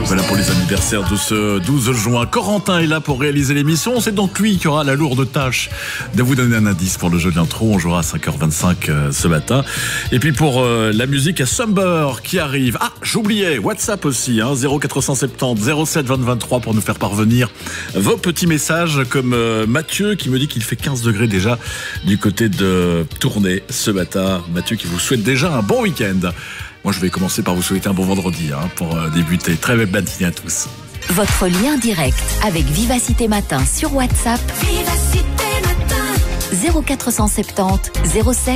Voilà pour les anniversaires de ce 12 juin. Corentin est là pour réaliser l'émission. C'est donc lui qui aura la lourde tâche de vous donner un indice pour le jeu de l'intro. On jouera à 5h25 ce matin. Et puis pour la musique, à Summer qui arrive. Ah, j'oubliais, WhatsApp aussi, 0470 07 20 23 pour nous faire parvenir vos petits messages, comme Mathieu qui me dit qu'il fait 15 degrés déjà du côté de Tournai ce matin. Mathieu qui vous souhaite déjà un bon week-end. Moi, je vais commencer par vous souhaiter un bon vendredi pour débuter. Très belle matinée à tous. Votre lien direct avec Vivacité Matin sur WhatsApp. Vivacité Matin. 0470 07